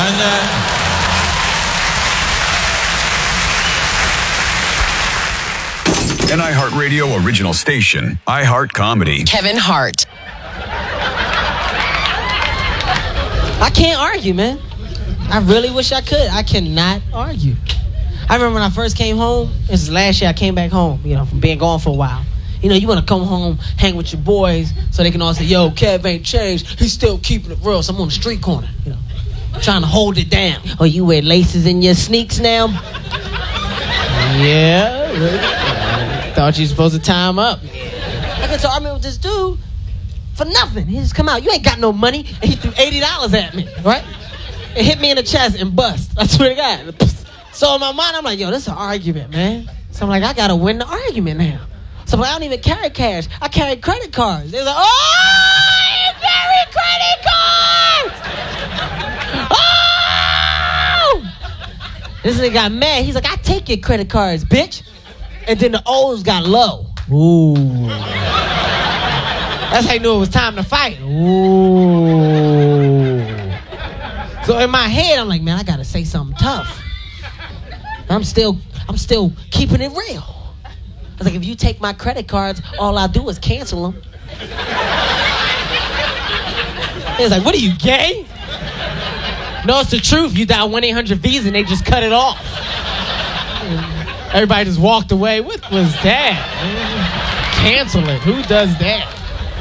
An iHeartRadio original station, iHeart Comedy. Kevin Hart. I can't argue, man. I really wish I could. I cannot argue. I remember when I first came home. This is last year I came back home, from being gone for a while. You want to come home, hang with your boys, so they can all say, yo, Kev ain't changed. He's still keeping it real. So I'm on the street corner, trying to hold it down. Oh, you wear laces in your sneaks now? Yeah. Thought you were supposed to tie him up. I got to argue with this dude for nothing. He just come out. You ain't got no money. And he threw $80 at me, right? It hit me in the chest and bust. I swear to God. So in my mind, I'm like, yo, this is an argument, man. So I'm like, I got to win the argument now. So I'm like, I don't even carry cash. I carry credit cards. They're like, oh, you carry credit cards! Oh! This nigga got mad. He's like, I take your credit cards, bitch. And then the O's got low. Ooh. That's how you knew it was time to fight. Ooh. So in my head, I'm like, man, I gotta say something tough. I'm still keeping it real. I was like, if you take my credit cards, all I do is cancel them. He was like, what are you, gay? No, it's the truth. You dial 1-800-VISA and they just cut it off. Everybody just walked away. What was that? Cancel it. Who does that?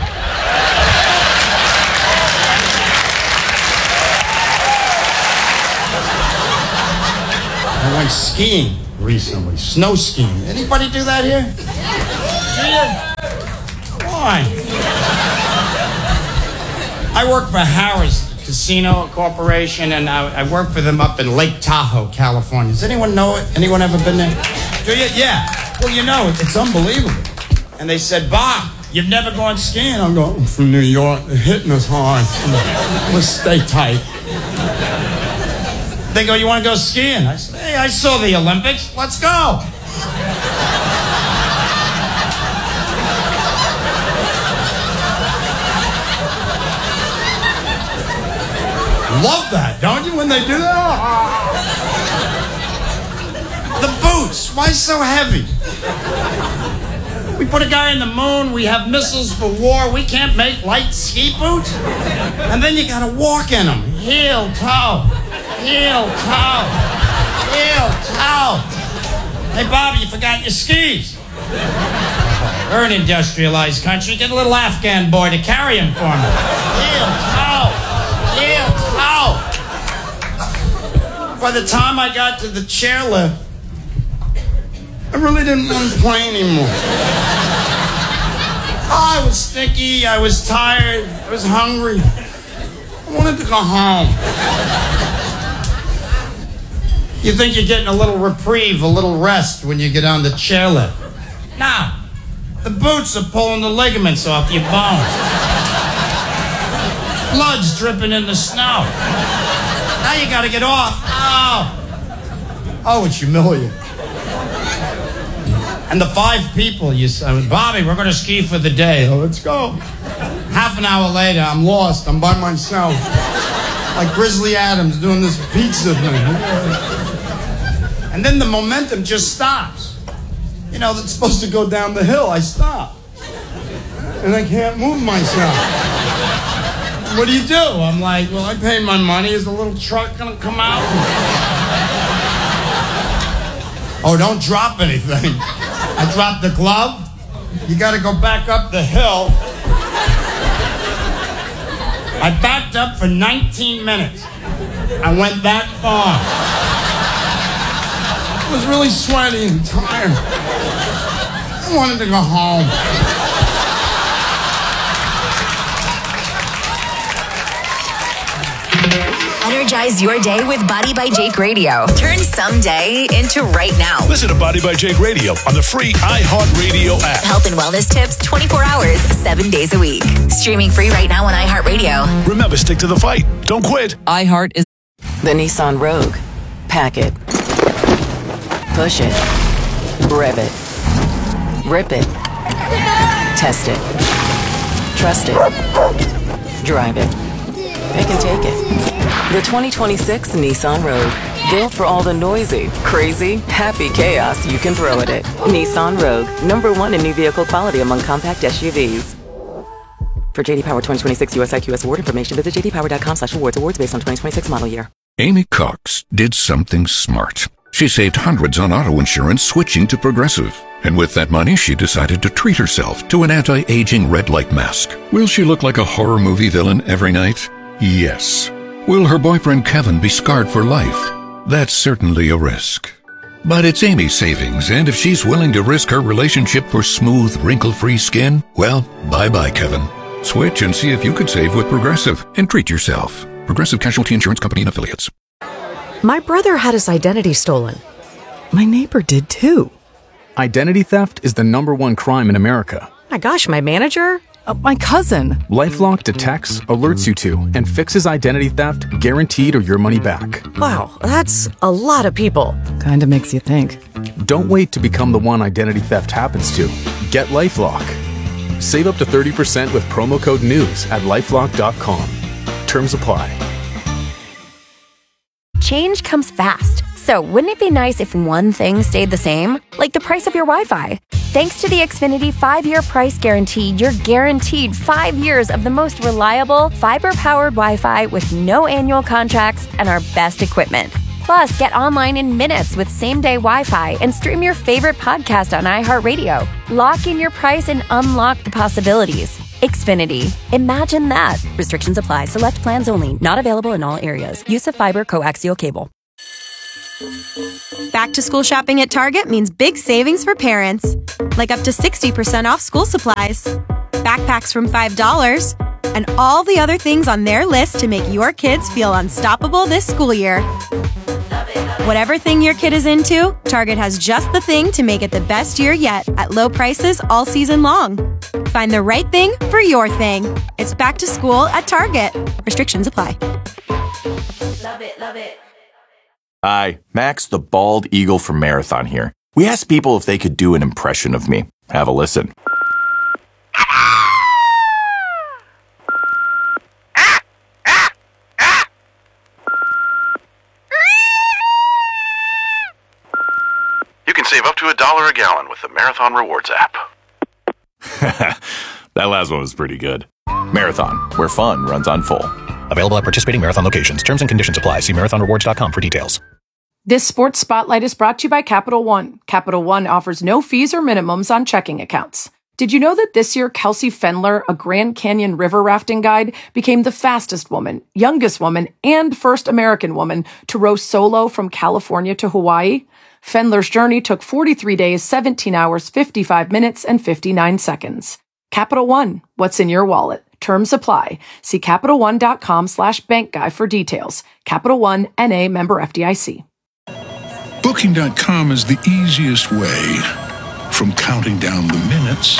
I went skiing recently. Snow skiing. Anybody do that here? Do you? Why? I work for Harrah's Casino Corporation, and I work for them up in Lake Tahoe, California. Does anyone know it? Anyone ever been there? Do you? Yeah. Well, it's unbelievable. And they said, Bob, you've never gone skiing? I'm going, from New York. They're hitting us hard. Let's stay tight. They go, you want to go skiing? I said, hey, I saw the Olympics. Let's go. Love that, don't you, when they do that? The boots, why so heavy? We put a guy in the moon, we have missiles for war, we can't make light ski boots? And then you gotta walk in them, heel, toe, heel, toe, heel, toe. Hey, Bobby, you forgot your skis. We're an industrialized country, get a little Afghan boy to carry him for me. Heel, toe. By the time I got to the chairlift, I really didn't want to play anymore. I was stinky, I was tired, I was hungry. I wanted to go home. You think you're getting a little reprieve, a little rest when you get on the chairlift. Nah, the boots are pulling the ligaments off your bones. Blood's dripping in the snow. Now you gotta get off. Oh, it's humiliating. And the 5 people you said, Bobby, we're gonna ski for the day. Oh, let's go. Half an hour later, I'm lost. I'm by myself. Like Grizzly Adams doing this pizza thing. And then the momentum just stops. That's supposed to go down the hill. I stop. And I can't move myself. What do you do? I'm like, well, I paid my money. Is the little truck gonna come out? Oh, don't drop anything. I dropped the glove. You gotta go back up the hill. I backed up for 19 minutes. I went that far. I was really sweaty and tired. I wanted to go home. Energize your day with Body by Jake Radio. Turn someday into right now. Listen to Body by Jake Radio on the free iHeartRadio app. Health and wellness tips 24 hours, 7 days a week. Streaming free right now on iHeartRadio. Remember, stick to the fight. Don't quit. iHeart is the Nissan Rogue. Pack it. Push it. Rev it. Rip it. Test it. Trust it. Drive it. Pick and take it. The 2026 Nissan Rogue. Built for all the noisy, crazy, happy chaos you can throw at it. Nissan Rogue. #1 in new vehicle quality among compact SUVs. For JD Power 2026 US IQS award information, visit jdpower.com/awards. Awards based on 2026 model year. Amy Cox did something smart. She saved hundreds on auto insurance switching to Progressive. And with that money, she decided to treat herself to an anti-aging red light mask. Will she look like a horror movie villain every night? Yes. Will her boyfriend Kevin be scarred for life? That's certainly a risk. But it's Amy's savings, and if she's willing to risk her relationship for smooth, wrinkle-free skin, well, bye-bye, Kevin. Switch and see if you could save with Progressive and treat yourself. Progressive Casualty Insurance Company and Affiliates. My brother had his identity stolen. My neighbor did too. Identity theft is the #1 crime in America. My gosh, my manager? My cousin. LifeLock detects, alerts you to, and fixes identity theft guaranteed or your money back. Wow, that's a lot of people. Kinda makes you think. Don't wait to become the one identity theft happens to. Get LifeLock. Save up to 30% with promo code NEWS at LifeLock.com. Terms apply. Change comes fast. So wouldn't it be nice if one thing stayed the same? Like the price of your Wi-Fi. Thanks to the Xfinity 5-year price guarantee, you're guaranteed 5 years of the most reliable, fiber-powered Wi-Fi with no annual contracts and our best equipment. Plus, get online in minutes with same-day Wi-Fi and stream your favorite podcast on iHeartRadio. Lock in your price and unlock the possibilities. Xfinity. Imagine that. Restrictions apply. Select plans only. Not available in all areas. Use of fiber coaxial cable. Back to school shopping at Target means big savings for parents. Like up to 60% off school supplies, backpacks from $5, and all the other things on their list to make your kids feel unstoppable this school year. Whatever thing your kid is into, Target has just the thing to make it the best year yet at low prices all season long. Find the right thing for your thing. It's back to school at Target. Restrictions apply. Love it, love it. Hi, Max the Bald Eagle from Marathon here. We asked people if they could do an impression of me. Have a listen. You can save up to $1 a gallon with the Marathon Rewards app. That last one was pretty good. Marathon, where fun runs on full. Available at participating Marathon locations. Terms and conditions apply. See marathonrewards.com for details. This Sports Spotlight is brought to you by Capital One. Capital One offers no fees or minimums on checking accounts. Did you know that this year Kelsey Fendler, a Grand Canyon river rafting guide, became the fastest woman, youngest woman, and first American woman to row solo from California to Hawaii? Fendler's journey took 43 days, 17 hours, 55 minutes, and 59 seconds. Capital One, what's in your wallet? Terms apply. See CapitalOne.com/bankguy for details. Capital One, N.A. member FDIC. Booking.com is the easiest way from counting down the minutes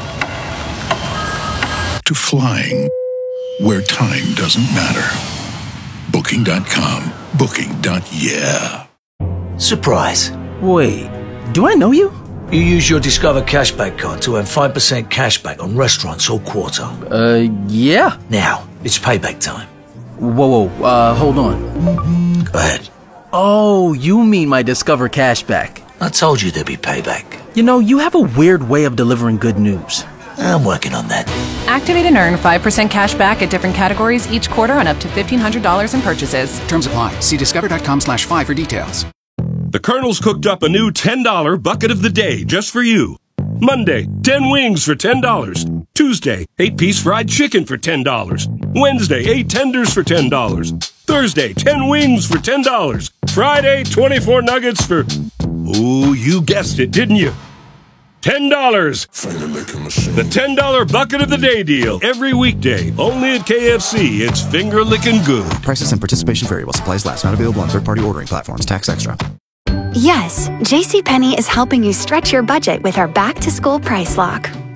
to flying where time doesn't matter. Booking.com. Booking.yeah. Surprise. Wait, do I know you? You use your Discover Cashback card to earn 5% cashback on restaurants all quarter. Yeah. Now, it's payback time. Whoa, hold on. Go ahead. Oh, you mean my Discover Cashback. I told you there'd be payback. You know, you have a weird way of delivering good news. I'm working on that. Activate and earn 5% cash back at different categories each quarter on up to $1,500 in purchases. Terms apply. See discover.com/5 for details. The Colonel's cooked up a new $10 bucket of the day just for you. Monday, 10 wings for $10. Tuesday, 8-piece fried chicken for $10. Wednesday, 8 tenders for $10. Thursday, 10 wings for $10. Friday, 24 nuggets for... Ooh, you guessed it, didn't you? $10. The $10 bucket of the day deal. Every weekday, only at KFC. It's finger-licking good. Prices and participation vary while supplies last. Not available on third-party ordering platforms. Tax extra. Yes, JCPenney is helping you stretch your budget with our back-to-school price lock.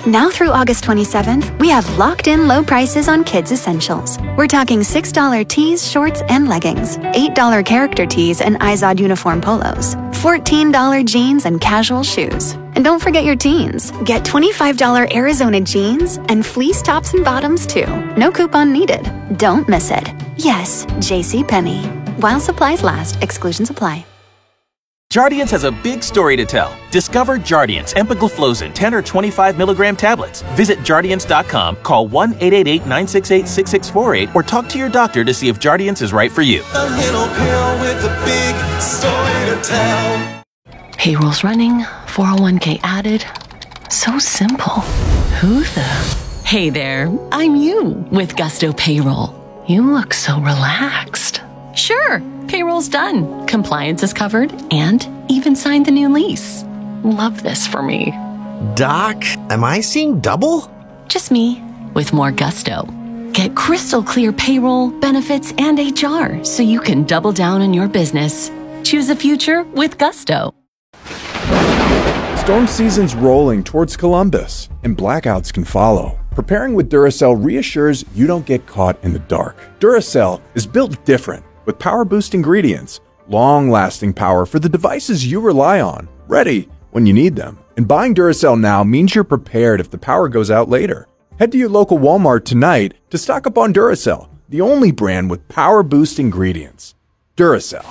Now through August 27th, we have locked-in low prices on kids' essentials. We're talking $6 tees, shorts, and leggings, $8 character tees and Izod uniform polos, $14 jeans and casual shoes. And don't forget your teens. Get $25 Arizona jeans and fleece tops and bottoms too. No coupon needed. Don't miss it. Yes, JCPenney. While supplies last, exclusions apply. Jardiance has a big story to tell. Discover Jardiance empagliflozin 10 or 25 milligram tablets. Visit Jardiance.com, call 1-888-968-6648, or talk to your doctor to see if Jardiance is right for you. A little pill with a big story to tell. Payroll's running, 401k added. So simple. Who the? Hey there, I'm you with Gusto Payroll. You look so relaxed. Sure, payroll's done. Compliance is covered and even signed the new lease. Love this for me. Doc, am I seeing double? Just me with more gusto. Get crystal clear payroll, benefits, and HR so you can double down on your business. Choose a future with Gusto. Storm season's rolling towards Columbus, and blackouts can follow. Preparing with Duracell reassures you don't get caught in the dark. Duracell is built different, with power-boost ingredients, long-lasting power for the devices you rely on, ready when you need them. And buying Duracell now means you're prepared if the power goes out later. Head to your local Walmart tonight to stock up on Duracell, the only brand with power-boost ingredients. Duracell.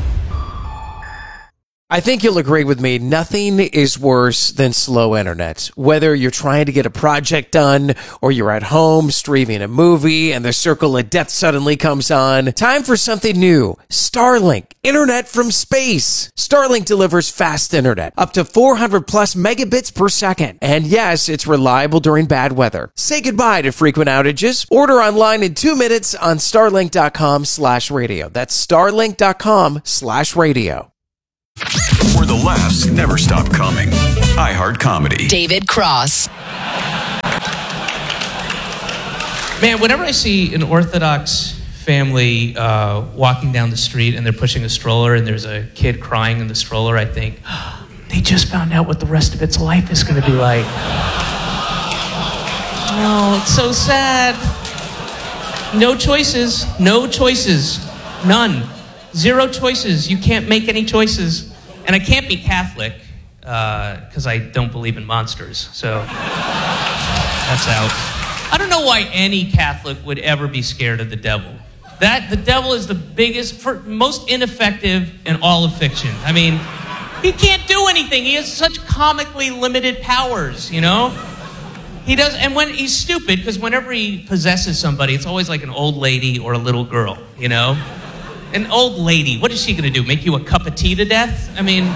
I think you'll agree with me, nothing is worse than slow internet. Whether you're trying to get a project done or you're at home streaming a movie and the circle of death suddenly comes on, time for something new. Starlink, internet from space. Starlink delivers fast internet, up to 400 plus megabits per second. And yes, it's reliable during bad weather. Say goodbye to frequent outages. Order online in 2 minutes on starlink.com/radio. That's starlink.com/radio. Where the laughs never stop coming. iHeart Comedy. David Cross. Man, whenever I see an Orthodox family walking down the street and they're pushing a stroller and there's a kid crying in the stroller, I think, they just found out what the rest of its life is going to be like. Oh, it's so sad. No choices. No choices. None. 0 choices. You can't make any choices. And I can't be Catholic because I don't believe in monsters. So that's out. I don't know why any Catholic would ever be scared of the devil. The devil is the most ineffective in all of fiction. I mean, he can't do anything. He has such comically limited powers, you know? He does, and when he's stupid, because whenever he possesses somebody, it's always like an old lady or a little girl, you know? An old lady, what is she going to do? Make you a cup of tea to death? I mean,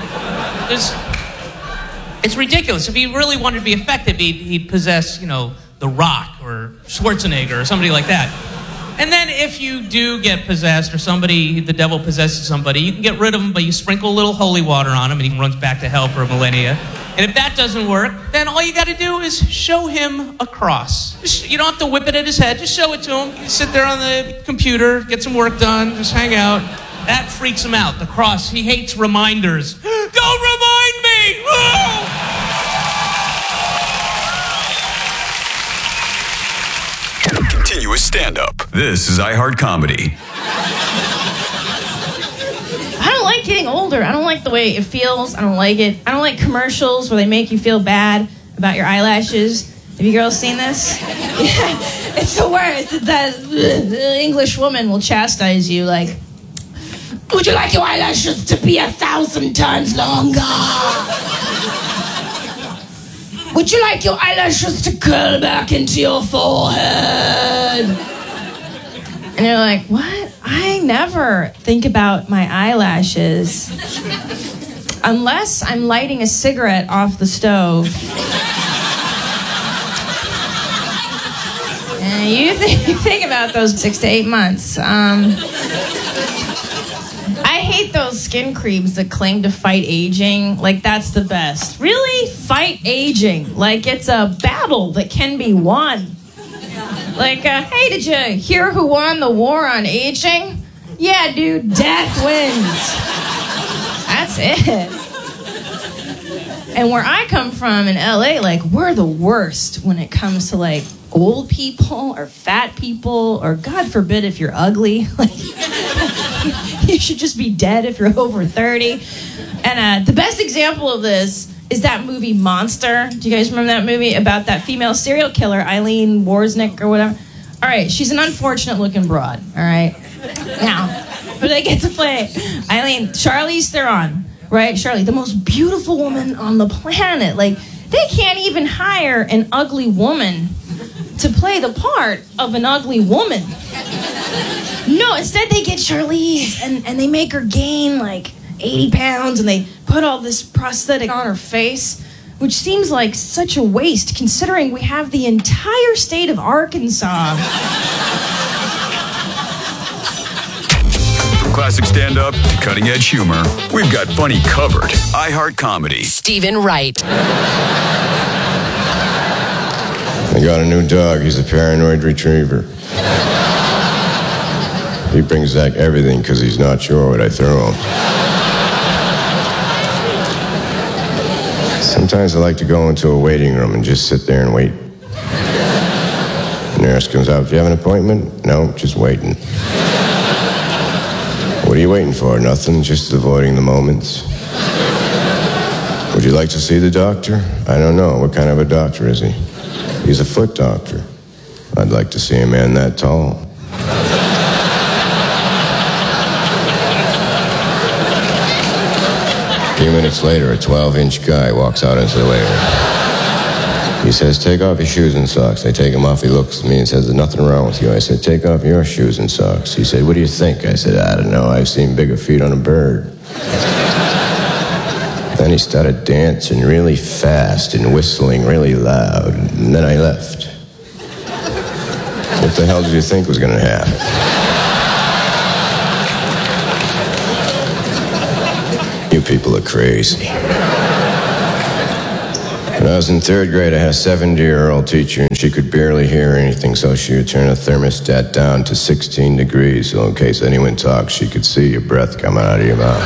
it's ridiculous. If he really wanted to be effective, he'd possess, The Rock or Schwarzenegger or somebody like that. And then if you do get possessed or the devil possesses somebody, you can get rid of him, but you sprinkle a little holy water on him and he runs back to hell for a millennia. And if that doesn't work, then all you got to do is show him a cross. You don't have to whip it at his head. Just show it to him. You sit there on the computer, get some work done, just hang out. That freaks him out. The cross. He hates reminders. Don't remind me! Woo! Continuous stand-up. This is iHeart Comedy. I don't like getting older. I don't like the way it feels. I don't like it. I don't like commercials where they make you feel bad about your eyelashes. Have you girls seen this? Yeah, it's the worst. It's that English woman will chastise you like, would you like your eyelashes to be 1,000 times longer? Would you like your eyelashes to curl back into your forehead? And you're like, what? I never think about my eyelashes unless I'm lighting a cigarette off the stove. And you think about those 6 to 8 months. I hate those skin creams that claim to fight aging. Like, that's the best. Really? Fight aging. Like, it's a battle that can be won. Like, hey, did you hear who won the war on aging? Yeah, dude, death wins. That's it. And where I come from in LA, like, we're the worst when it comes to, like, old people or fat people, or God forbid if you're ugly. Like, you should just be dead if you're over 30. And the best example of this is that movie Monster. Do you guys remember that movie about that female serial killer, Eileen Wozniak or whatever? All right, she's an unfortunate-looking broad, all right? Now, but I get to play Eileen, Charlize Theron, right? Charlize, the most beautiful woman on the planet. Like, they can't even hire an ugly woman to play the part of an ugly woman. No, instead they get Charlize, and they make her gain, like, 80 pounds, and they put all this prosthetic on her face, which seems like such a waste, considering we have the entire state of Arkansas. From classic stand-up to cutting-edge humor, we've got funny covered. iHeart Comedy. Stephen Wright. I got a new dog. He's a paranoid retriever. He brings back everything because he's not sure what I throw him. Sometimes I like to go into a waiting room and just sit there and wait. The nurse comes out, do you have an appointment? No, just waiting. What are you waiting for? Nothing, just avoiding the moments. Would you like to see the doctor? I don't know. What kind of a doctor is he? He's a foot doctor. I'd like to see a man that tall. A few minutes later, a 12-inch guy walks out into the waiting room. He says, take off your shoes and socks. I take them off. He looks at me and says, there's nothing wrong with you. I said, take off your shoes and socks. He said, what do you think? I said, I don't know. I've seen bigger feet on a bird. Then he started dancing really fast and whistling really loud. And then I left. What the hell did you think was going to happen? You people are crazy. When I was in third grade, I had a 70-year-old teacher, and she could barely hear anything, so she would turn the thermostat down to 16 degrees, so in case anyone talked, she could see your breath coming out of your mouth.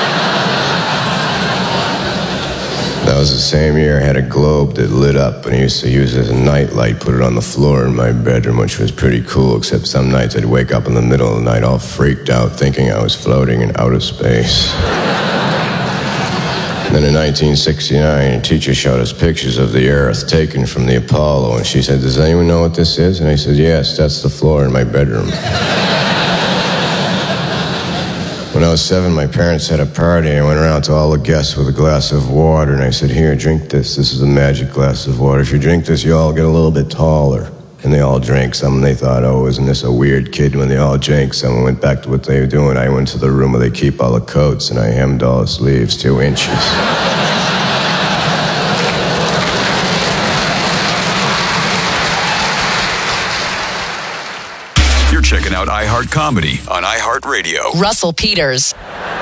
That was the same year I had a globe that lit up, and I used to use it as a nightlight, put it on the floor in my bedroom, which was pretty cool, except some nights I'd wake up in the middle of the night all freaked out, thinking I was floating in outer space. Then in 1969, a teacher showed us pictures of the Earth taken from the Apollo, and she said, does anyone know what this is? And I said, yes, that's the floor in my bedroom. When I was 7, my parents had a party. I went around to all the guests with a glass of water, and I said, here, drink this. This is a magic glass of water. If you drink this, you all get a little bit taller. And they all drank some, and they thought, oh, isn't this a weird kid? When they all drank some and went back to what they were doing, I went to the room where they keep all the coats, and I hemmed all the sleeves 2 inches. You're checking out iHeart Comedy on iHeartRadio. Russell Peters.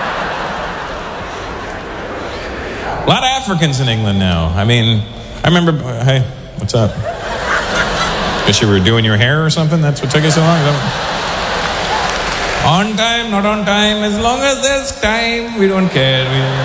A lot of Africans in England now. I mean, I remember... Hey, what's up? Guess you were doing your hair or something? That's what took you so long? On time, not on time. As long as there's time, we don't care.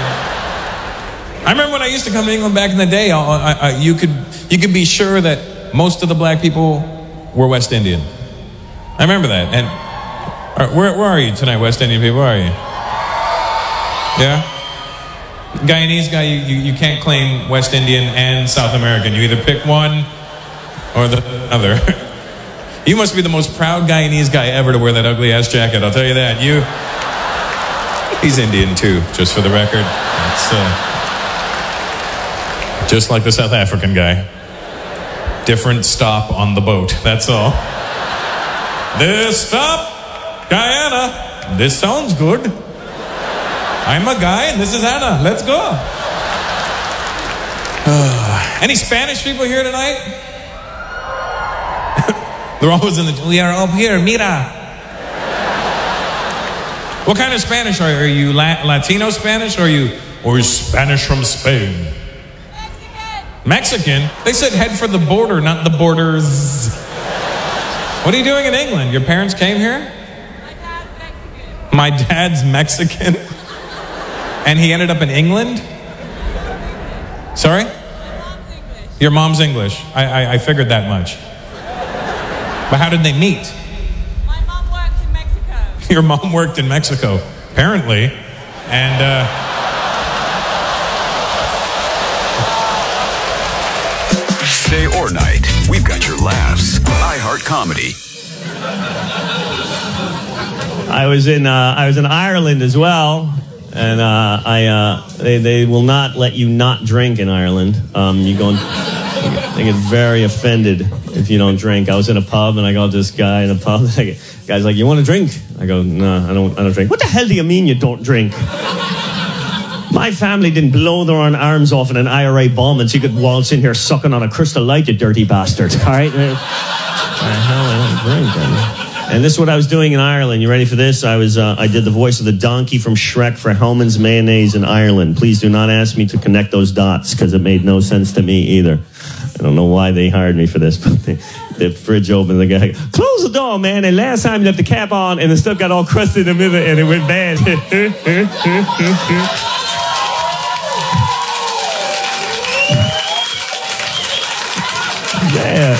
I remember when I used to come to England back in the day, you could be sure that most of the black people were West Indian. I remember that. And where are you tonight, West Indian people? Where are you? Yeah? Guyanese guy, you can't claim West Indian and South American. You either pick one or the other. You must be the most proud Guyanese guy ever to wear that ugly ass jacket, I'll tell you that. He's Indian too, just for the record. It's just like the South African guy. Different stop on the boat, that's all. This stop, Guyana. This sounds good. I'm a guy and this is Anna. Let's go. Any Spanish people here tonight? They're always we are up here, mira. What kind of Spanish are you? Are you Latino Spanish or are you Spanish from Spain? Mexican? They said head for the border, not the borders. What are you doing in England? Your parents came here? My dad's Mexican. And he ended up in England? Sorry? Your mom's English. I figured that much. But how did they meet? My mom worked in Mexico. Your mom worked in Mexico, apparently. And, Day or night, we've got your laughs. iHeart Comedy. I was in Ireland as well, and they will not let you not drink in Ireland. You go and they get very offended if you don't drink. I was in a pub and I got this guy in a pub. The guy's like, "You want to drink?" I go, "No, I don't drink." "What the hell do you mean you don't drink?" "My family didn't blow their own arms off in an IRA bomb and so you could waltz in here sucking on a Crystal Light, you dirty bastard." All right? The hell, I don't drink. And this is what I was doing in Ireland. You ready for this? I did the voice of the donkey from Shrek for Hellman's Mayonnaise in Ireland. Please do not ask me to connect those dots because it made no sense to me either. I don't know why they hired me for this, but the fridge opened, the guy, "Close the door, man. And last time you left the cap on and the stuff got all crusty in the middle and it went bad." Yeah.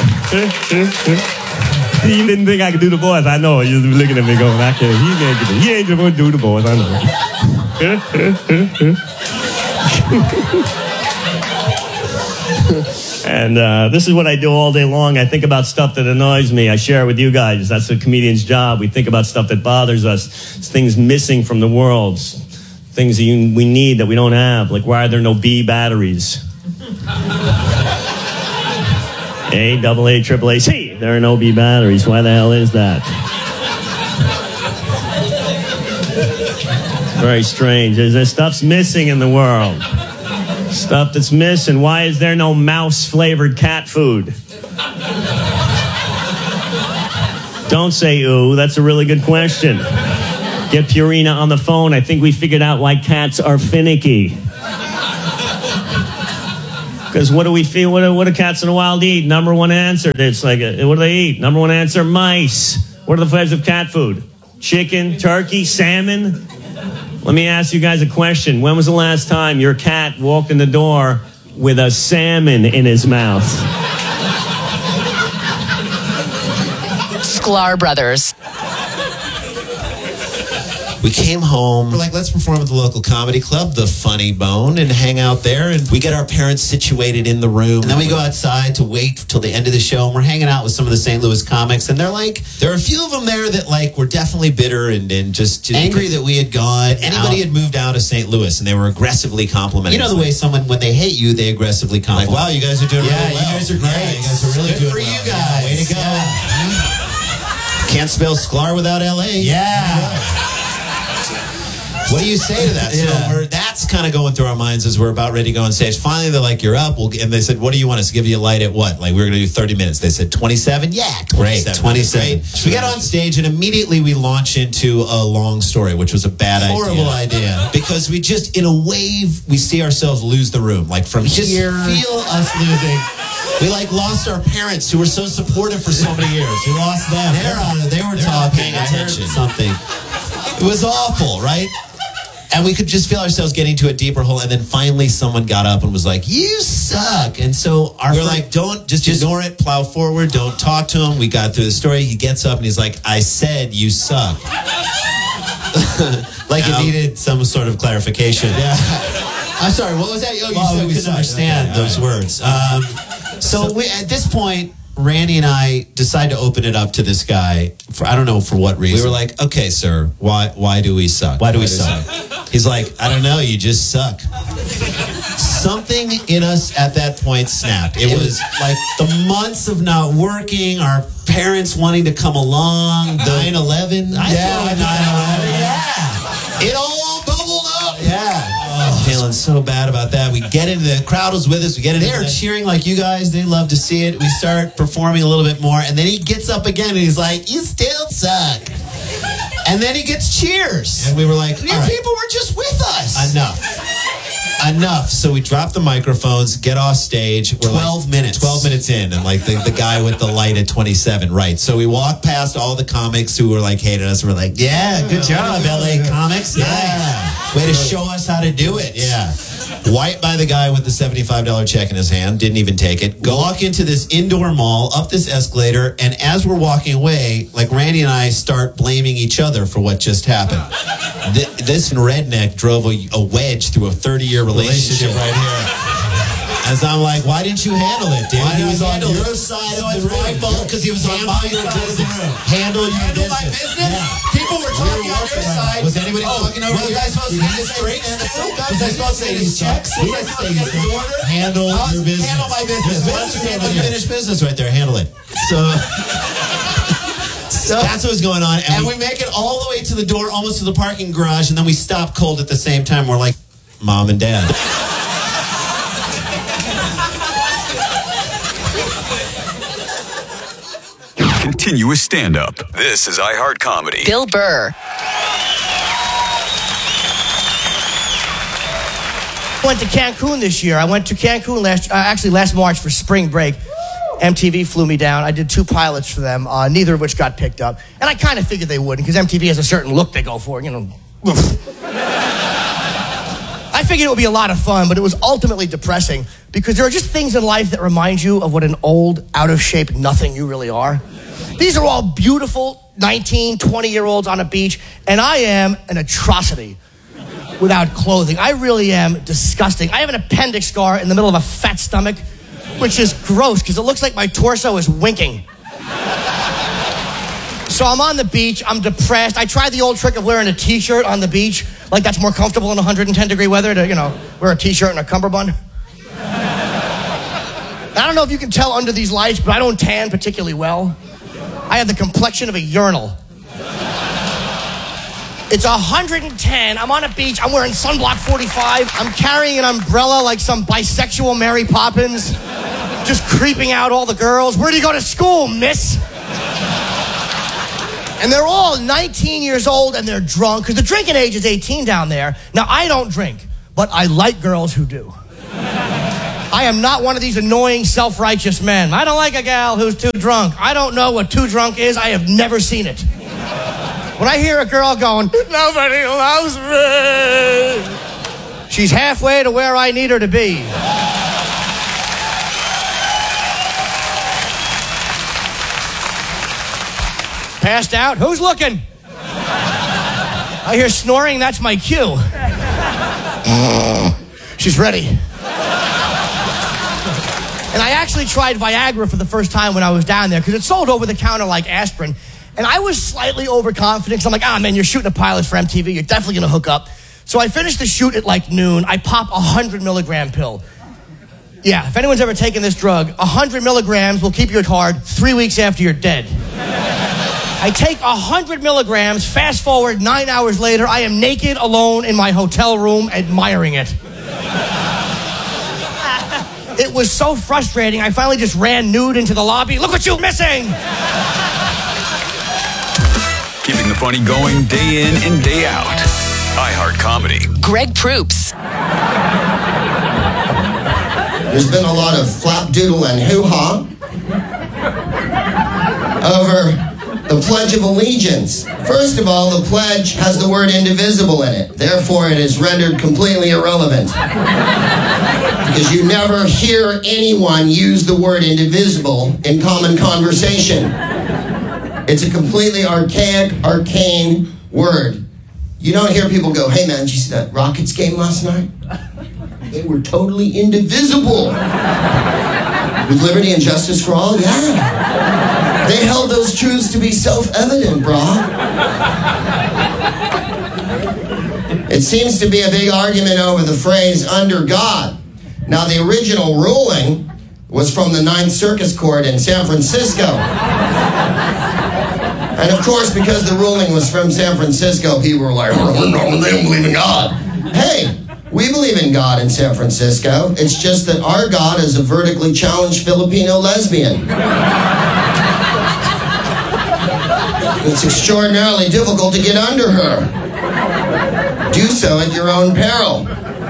You didn't think I could do the voice. I know. You're looking at me going, "I can't. He ain't going to do the voice." I know. And this is what I do all day long. I think about stuff that annoys me. I share it with you guys. That's a comedian's job. We think about stuff that bothers us. It's things missing from the world. Things that we need that we don't have. Like, why are there no B batteries? AAAAC. There are no B batteries. Why the hell is that? It's very strange. There's stuff's missing in the world. Stuff that's missing. Why is there no mouse-flavored cat food? Don't say ooh. That's a really good question. Get Purina on the phone. I think we figured out why cats are finicky. Because what do we feel? What do cats in the wild eat? Number one answer. It's like, what do they eat? Number one answer, mice. What are the flavors of cat food? Chicken, turkey, salmon? Let me ask you guys a question. When was the last time your cat walked in the door with a salmon in his mouth? Sklar Brothers. We came home. We're like, let's perform at the local comedy club, the Funny Bone, and hang out there. And we get our parents situated in the room. And then we go outside to wait till the end of the show. And we're hanging out with some of the St. Louis comics. And they're like, there are a few of them there that like were definitely bitter and just angry that we had gone. Anybody had moved out of St. Louis and they were aggressively complimenting. You know the way someone, when they hate you, they aggressively compliment. Like, wow, you guys are doing really well. You guys are great. Yeah, you guys are really good for you guys. Way to go. Yeah. Can't spell Sklar without L.A. Yeah. What do you say to that? Yeah. So that's kind of going through our minds as we're about ready to go on stage. Finally, they're like, "You're up." And they said, "What do you want us to give you a light at what?" Like, we're going to do 30 minutes. They said, 27? Yeah, 27. Great, 27. So we get on stage, and immediately we launch into a long story, which was a bad idea. Horrible idea. Because we just, in a wave, we see ourselves lose the room. Like, from here. Just feel us losing. We, like, lost our parents who were so supportive for so many years. We lost them. They were talking. I heard something. It was awful, right? And we could just feel ourselves getting to a deeper hole. And then finally someone got up and was like, "You suck." And so we're like, don't, just ignore it, plow forward, don't talk to him. We got through the story. He gets up and he's like, "I said you suck." Like it needed some sort of clarification. Yeah. I'm sorry, what was that? Oh, you said we couldn't understand those words. So at this point, Randy and I decide to open it up to this guy for, I don't know for what reason. We were like, "Okay, sir, why do we suck? Why do we suck?" He's like, "I don't know, you just suck." Something in us at that point snapped. It was like the months of not working, our parents wanting to come along, 9/11. Yeah, 9/11. Yeah. It all bubbled up. Yeah. Feeling so bad about that. We get into the crowd was with us. We get in. They are cheering like you guys. They love to see it. We start performing a little bit more, and then he gets up again and he's like, "You still suck." And then he gets cheers, and we were like, "Your people were just with us." Enough. So we drop the microphones, get off stage. We're 12 minutes in, and like the guy with the light at 27, right? So we walk past all the comics who were like hated us. And we're like, "Yeah, good job, LA comics. Yeah, way to show us how to do it." Yeah. White by the guy with the $75 check in his hand, didn't even take it. Go walk into this indoor mall, up this escalator, and as we're walking away, like Randy and I start blaming each other for what just happened. This redneck drove a wedge through a 30-year relationship right here. As I'm like, why didn't you handle it, dude? He was on your side of the room. It's my fault because he was on my side. Handle your business. My business? Yeah. People were talking on your side. Was anybody talking over you? Was I supposed to say straight still? Was I supposed to say these checks? Was I supposed to get the order? Handle your business. Handle my business. Unfinished business right there. Handle it. So that's what was going on. And we make it all the way to the door, almost to the parking garage, and then we stop cold at the same time. We're like, Mom and Dad. Continuous stand-up. This is iHeart Comedy. Bill Burr. I went to Cancun this year. I went to Cancun last March for spring break. MTV flew me down. I did 2 pilots for them, neither of which got picked up. And I kind of figured they wouldn't, because MTV has a certain look they go for, you know. I figured it would be a lot of fun, but it was ultimately depressing, because there are just things in life that remind you of what an old, out-of-shape nothing you really are. These are all beautiful 19, 20-year-olds on a beach, and I am an atrocity without clothing. I really am disgusting. I have an appendix scar in the middle of a fat stomach, which is gross because it looks like my torso is winking. So I'm on the beach, I'm depressed. I tried the old trick of wearing a t-shirt on the beach, like that's more comfortable in 110-degree weather to, wear a t-shirt and a cummerbund. I don't know if you can tell under these lights, but I don't tan particularly well. I have the complexion of a urinal. It's 110. I'm on a beach. I'm wearing sunblock 45. I'm carrying an umbrella like some bisexual Mary Poppins. Just creeping out all the girls. Where do you go to school, miss? And they're all 19 years old and they're drunk because the drinking age is 18 down there. Now, I don't drink, but I like girls who do. I am not one of these annoying, self-righteous men. I don't like a gal who's too drunk. I don't know what too drunk is. I have never seen it. When I hear a girl going, nobody loves me, she's halfway to where I need her to be. Passed out? Who's looking? I hear snoring. That's my cue. She's ready. And I actually tried Viagra for the first time when I was down there because it's sold over the counter like aspirin. And I was slightly overconfident because I'm like, man, you're shooting a pilot for MTV. You're definitely going to hook up. So I finished the shoot at like noon. I pop a 100-milligram pill. Yeah, if anyone's ever taken this drug, 100 milligrams will keep you hard 3 weeks after you're dead. I take 100 milligrams, fast forward 9 hours later, I am naked, alone in my hotel room, admiring it. It was so frustrating, I finally just ran nude into the lobby. Look what you're missing! Keeping the funny going day in and day out. iHeart Comedy. Greg Proops. There's been a lot of flapdoodle and hoo-ha over the Pledge of Allegiance. First of all, the pledge has the word indivisible in it. Therefore, it is rendered completely irrelevant. Because you never hear anyone use the word indivisible in common conversation. It's a completely archaic, arcane word. You don't hear people go, hey man, did you see that Rockets game last night? They were totally indivisible. With liberty and justice for all? Yeah. They held those truths to be self-evident, brah. It seems to be a big argument over the phrase, under God. Now, the original ruling was from the Ninth Circus Court in San Francisco. And of course, because the ruling was from San Francisco, people were like, oh, no, they don't believe in God. Hey, we believe in God in San Francisco. It's just that our God is a vertically challenged Filipino lesbian. It's extraordinarily difficult to get under her. Do so at your own peril.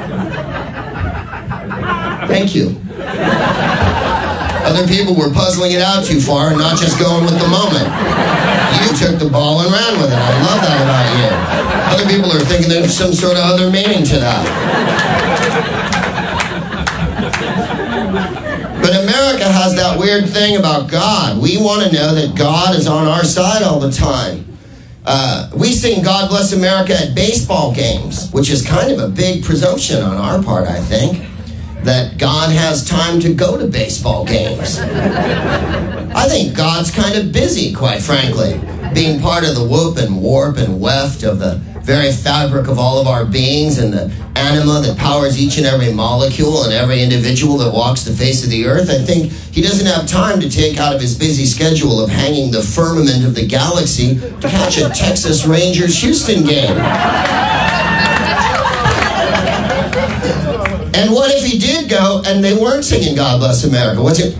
Thank you. Other people were puzzling it out too far and not just going with the moment. You took the ball and ran with it. I love that about you. Other people are thinking there's some sort of other meaning to that. America has that weird thing about God. We want to know that God is on our side all the time. We sing God Bless America at baseball games, which is kind of a big presumption on our part, I think, that God has time to go to baseball games. I think God's kind of busy, quite frankly, being part of the whoop and warp and weft of the very fabric of all of our beings and the anima that powers each and every molecule and every individual that walks the face of the earth. I think he doesn't have time to take out of his busy schedule of hanging the firmament of the galaxy to catch a Texas Rangers Houston game. And what if he did go and they weren't singing God Bless America? What's it?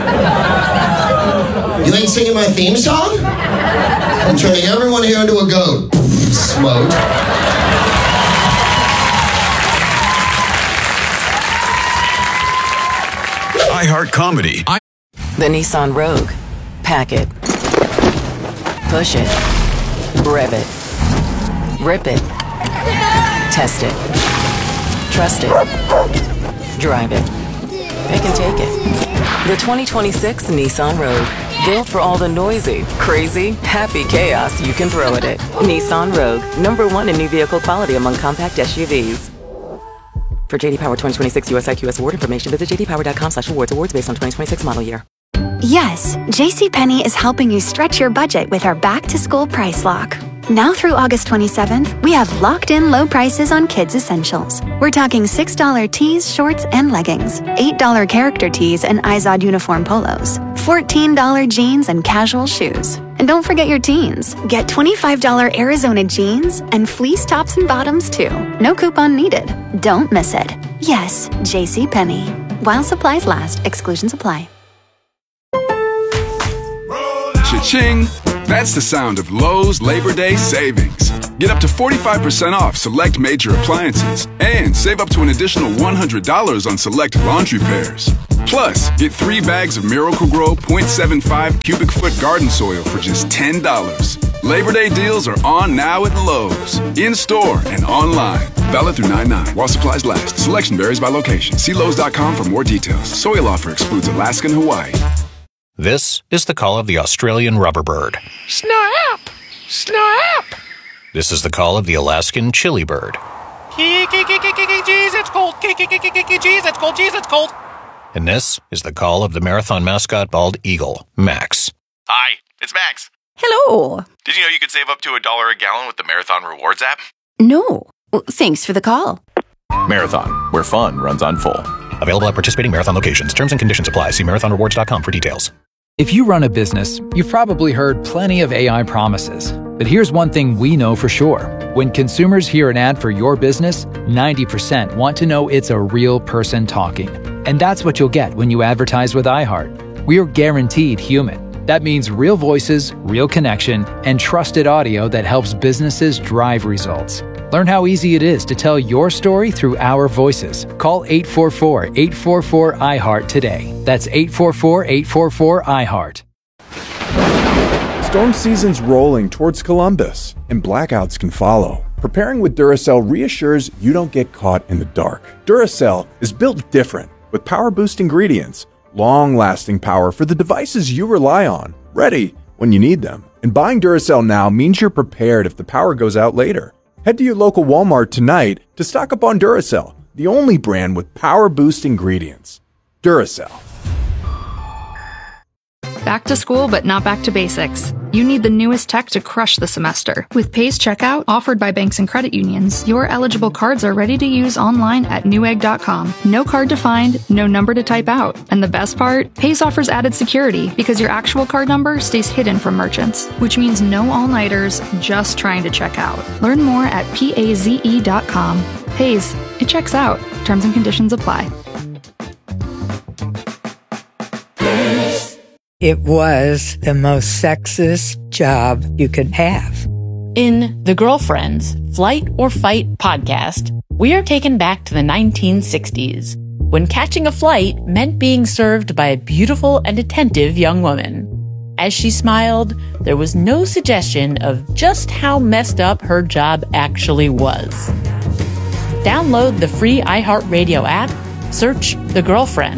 You ain't singing my theme song? I'm turning everyone here into a goat. Smote. iHeart Comedy. The Nissan Rogue. Pack it. Push it. Rev it. Rip it. Test it. Trust it. Drive it. Pick and take it. The 2026 Nissan Rogue. Built for all the noisy, crazy, happy chaos you can throw at it. Nissan Rogue. #1 in new vehicle quality among compact SUVs. For JD Power 2026 US IQS award information, visit jdpower.com/awards. Awards based on 2026 model year. Yes, JCPenney is helping you stretch your budget with our back-to-school price lock. Now through August 27th, we have locked-in low prices on kids' essentials. We're talking $6 tees, shorts, and leggings, $8 character tees and Izod uniform polos, $14 jeans and casual shoes. And don't forget your teens. Get $25 Arizona jeans and fleece tops and bottoms too. No coupon needed. Don't miss it. Yes, JCPenney. While supplies last, exclusions apply. Cha-ching! That's the sound of Lowe's Labor Day savings. Get up to 45% off select major appliances and save up to an additional $100 on select laundry pairs. Plus, get 3 bags of Miracle-Gro 0.75 cubic foot garden soil for just $10. Labor Day deals are on now at Lowe's. In-store and online. Valid through 9/9 while supplies last. Selection varies by location. See Lowe's.com for more details. Soil offer excludes Alaska and Hawaii. This is the call of the Australian rubberbird. Snap! Snap! This is the call of the Alaskan chili bird. Jeez, it's cold. Jeez, it's cold. Jeez, it's cold. And this is the call of the marathon mascot bald eagle, Max. Hi, it's Max. Hello. Did you know you could save up to $1 a gallon with the Marathon Rewards app? No. Thanks for the call. Marathon, where fun runs on full. Available at participating Marathon locations. Terms and conditions apply. See marathonrewards.com for details. If you run a business, you've probably heard plenty of AI promises. But here's one thing we know for sure. When consumers hear an ad for your business, 90% want to know it's a real person talking. And that's what you'll get when you advertise with iHeart. We are guaranteed human. That means real voices, real connection, and trusted audio that helps businesses drive results. Learn how easy it is to tell your story through our voices. Call 844-844-iHeart today. That's 844-844-iHeart. Storm season's rolling towards Columbus, and blackouts can follow. Preparing with Duracell reassures you don't get caught in the dark. Duracell is built different, with power-boost ingredients, long-lasting power for the devices you rely on, ready when you need them. And buying Duracell now means you're prepared if the power goes out later. Head to your local Walmart tonight to stock up on Duracell, the only brand with power-boost ingredients. Duracell. Back to school, but not back to basics. You need the newest tech to crush the semester. With Pays Checkout, offered by banks and credit unions, your eligible cards are ready to use online at newegg.com. No card to find, no number to type out. And the best part? Pays offers added security because your actual card number stays hidden from merchants, which means no all-nighters just trying to check out. Learn more at paze.com. Pays, it checks out. Terms and conditions apply. It was the most sexist job you could have. In the Girlfriends Flight or Fight podcast, we are taken back to the 1960s, when catching a flight meant being served by a beautiful and attentive young woman. As she smiled, there was no suggestion of just how messed up her job actually was. Download the free iHeartRadio app, search The Girlfriends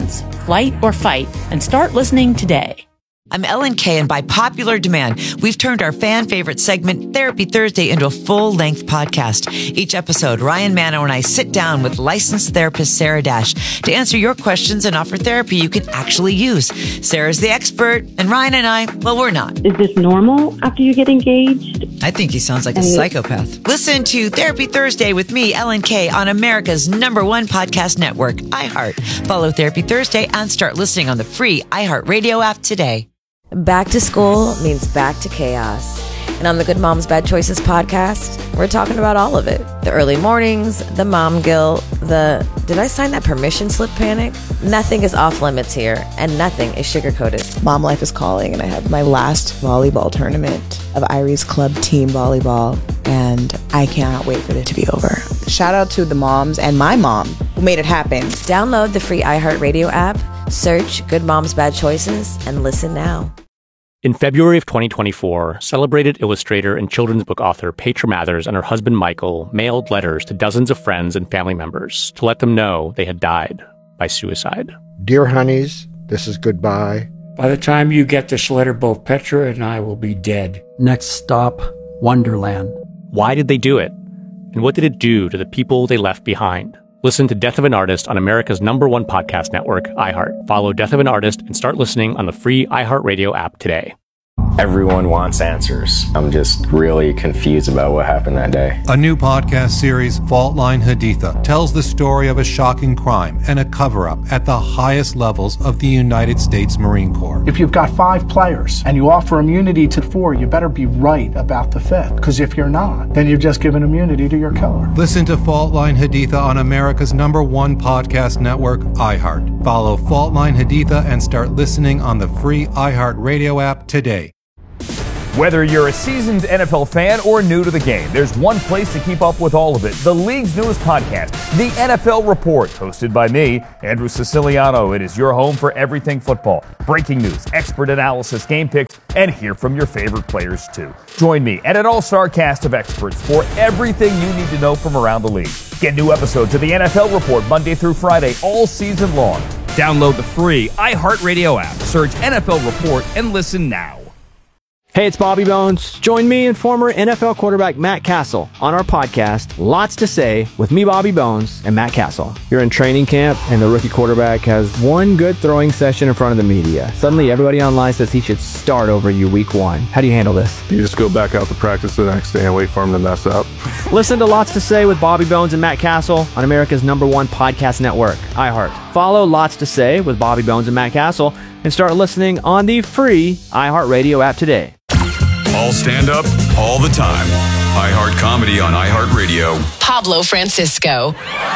flight, or fight and start listening today. I'm Ellen Kay, and by popular demand, we've turned our fan favorite segment, Therapy Thursday, into a full-length podcast. Each episode, Ryan Manno and I sit down with licensed therapist Sarah Dash to answer your questions and offer therapy you can actually use. Sarah's the expert, and Ryan and I, well, we're not. Is this normal after you get engaged? I think he sounds like a psychopath. Listen to Therapy Thursday with me, Ellen Kay, on America's #1 podcast network, iHeart. Follow Therapy Thursday and start listening on the free iHeartRadio app today. Back to school means back to chaos. And on the Good Moms Bad Choices podcast, we're talking about all of it. The early mornings, the mom guilt, the did I sign that permission slip panic? Nothing is off limits here, and nothing is sugar-coated. Mom life is calling, and I have my last volleyball tournament of Irie's Club team volleyball, and I cannot wait for it to be over. Shout out to the moms and my mom who made it happen. Download the free iHeartRadio app, search Good Moms Bad Choices, and listen now. In February of 2024, celebrated illustrator and children's book author Petra Mathers and her husband Michael mailed letters to dozens of friends and family members to let them know they had died by suicide. Dear honeys, this is goodbye. By the time you get this letter, both Petra and I will be dead. Next stop, Wonderland. Why did they do it? And what did it do to the people they left behind? Listen to Death of an Artist on America's #1 podcast network, iHeart. Follow Death of an Artist and start listening on the free iHeartRadio app today. Everyone wants answers. I'm just really confused about what happened that day. A new podcast series, Fault Line Haditha, tells the story of a shocking crime and a cover-up at the highest levels of the United States Marine Corps. If you've got 5 players and you offer immunity to 4, you better be right about the 5th. Because if you're not, then you've just given immunity to your killer. Listen to Fault Line Haditha on America's #1 podcast network, iHeart. Follow Fault Line Haditha and start listening on the free iHeartRadio app today. Whether you're a seasoned NFL fan or new to the game, there's one place to keep up with all of it. The league's newest podcast, The NFL Report, hosted by me, Andrew Siciliano. It is your home for everything football. Breaking news, expert analysis, game picks, and hear from your favorite players too. Join me and an all-star cast of experts for everything you need to know from around the league. Get new episodes of The NFL Report Monday through Friday all season long. Download the free iHeartRadio app. Search NFL Report and listen now. Hey, it's Bobby Bones. Join me and former NFL quarterback Matt Castle on our podcast, Lots to Say, with me, Bobby Bones, and Matt Castle. You're in training camp, and the rookie quarterback has one good throwing session in front of the media. Suddenly, everybody online says he should start over you week 1. How do you handle this? You just go back out to practice the next day and wait for him to mess up. Listen to Lots to Say with Bobby Bones and Matt Castle on America's #1 podcast network, iHeart. Follow Lots to Say with Bobby Bones and Matt Castle and start listening on the free iHeartRadio app today. All stand up, all the time. iHeart Comedy on iHeartRadio. Pablo Francisco.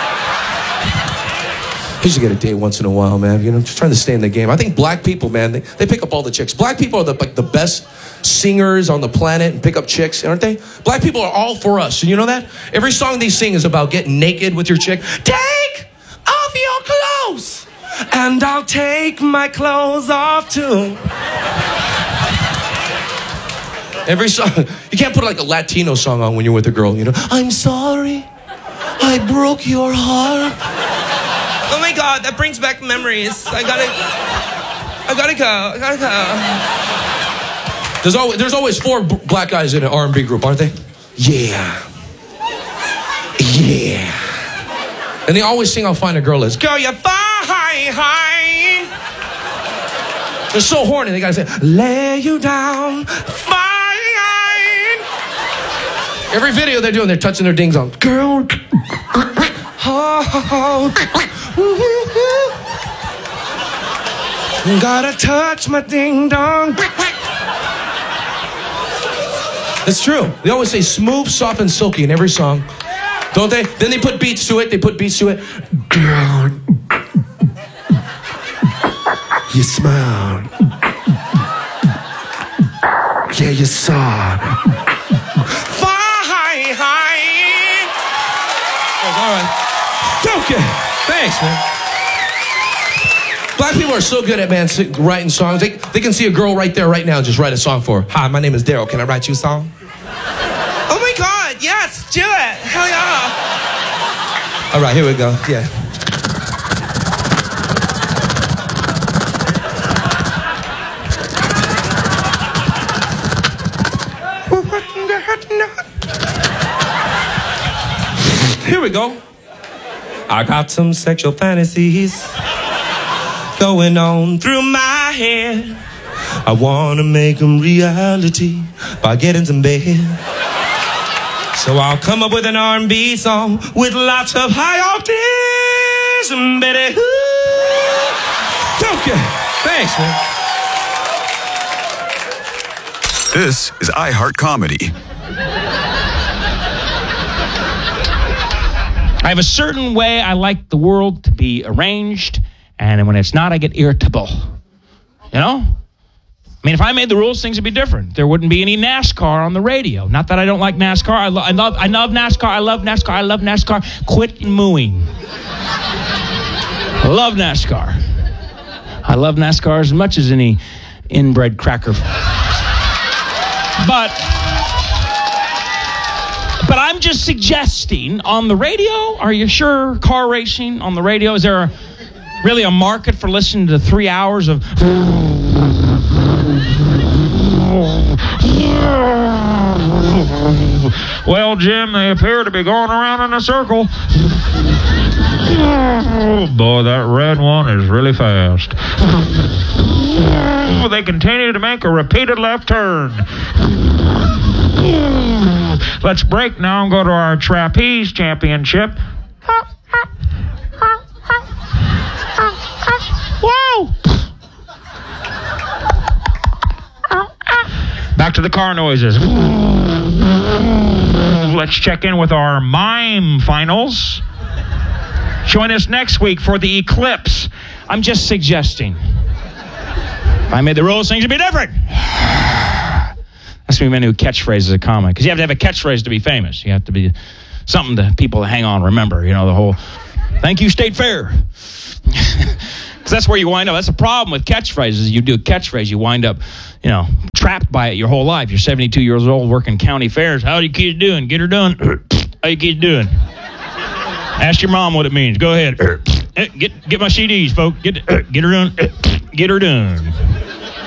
I used to get a date once in a while, man. You know, just trying to stay in the game. I think black people, man, they pick up all the chicks. Black people are the best singers on the planet and pick up chicks, aren't they? Black people are all for us. You know that? Every song they sing is about getting naked with your chick. Take off your clothes, and I'll take my clothes off too. Every song. You can't put like a Latino song on when you're with a girl, you know? I'm sorry, I broke your heart. Oh my God, that brings back memories. I gotta go. There's always 4 black guys in an R&B group, aren't they? Yeah. And they always sing How Fine a Girl Is. Girl, you're fine. They're so horny, they gotta say, lay you down, fine. Every video they're doing, they're touching their dings on. Girl. Gotta touch my ding dong. It's true. They always say smooth, soft, and silky in every song. Don't they? Then they put beats to it. Girl. You smile. Yeah, you saw. All right. So good. Thanks, man. Black people are so good at, man, writing songs. They can see a girl right there, right now, and just write a song for her. Hi, my name is Daryl. Can I write you a song? Oh, my God. Yes, do it. Hell yeah. All right, here we go. Yeah. Here we go. I got some sexual fantasies going on through my head. I want to make them reality by getting some bed. So I'll come up with an R&B song with lots of high octaves, and baby, okay. Thanks, man. This is iHeart Comedy. I have a certain way I like the world to be arranged, and when it's not, I get irritable. You know? I mean, if I made the rules, things would be different. There wouldn't be any NASCAR on the radio. Not that I don't like NASCAR. I love NASCAR. I love NASCAR. I love NASCAR. Quit mooing. I love NASCAR. I love NASCAR as much as any inbred cracker. But I'm just suggesting, on the radio, are you sure car racing on the radio? Is there really a market for listening to 3 hours of... Well, Jim, they appear to be going around in a circle. Boy, that red one is really fast. They continue to make a repeated left turn. Let's break now and go to our trapeze championship. Whoa! Back to the car noises. Let's check in with our mime finals. Join us next week for the eclipse. I'm just suggesting. If I made the rules, things would be different. That's me, my new catchphrase as a comic. Because you have to have a catchphrase to be famous. You have to be something to people to hang on, remember. You know, the whole, thank you, State Fair. Because that's where you wind up. That's the problem with catchphrases. You do a catchphrase, you wind up, you know, trapped by it your whole life. You're 72 years old working county fairs. How are you kids doing? Get her done. How you kids doing? Ask your mom what it means. Go ahead. Get my CDs, folks. Get her done. Get her done.